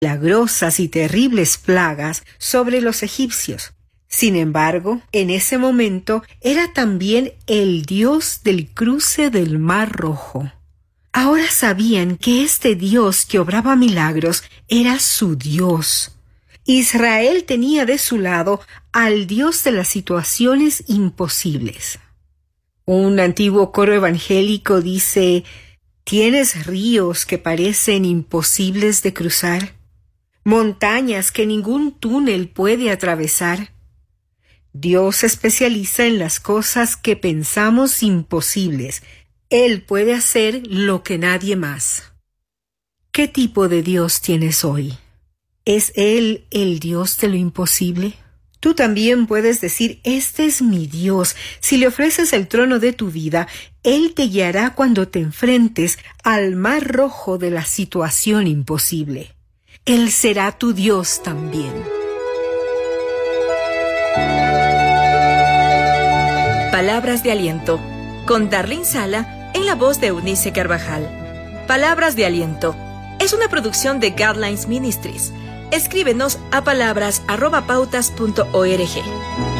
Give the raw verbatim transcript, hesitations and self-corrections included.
milagrosas y terribles plagas sobre los egipcios. Sin embargo, en ese momento era también el Dios del cruce del Mar Rojo. Ahora sabían que este Dios que obraba milagros era su Dios. Israel tenía de su lado al Dios de las situaciones imposibles. Un antiguo coro evangélico dice: ¿tienes ríos que parecen imposibles de cruzar? ¿Montañas que ningún túnel puede atravesar? Dios se especializa en las cosas que pensamos imposibles. Él puede hacer lo que nadie más. ¿Qué tipo de Dios tienes hoy? ¿Es Él el Dios de lo imposible? Tú también puedes decir: este es mi Dios. Si le ofreces el trono de tu vida, Él te guiará cuando te enfrentes al mar rojo de la situación imposible. Él será tu Dios también. Palabras de aliento, con Darlene Sala en la voz de Eunice Carvajal. Palabras de aliento es una producción de Guidelines Ministries. Escríbenos a palabras arroba pautas punto org.